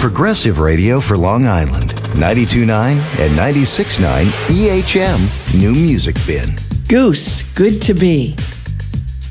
progressive radio for Long Island. 92.9 and 96.9 EHM New Music Bin. Goose, good to be.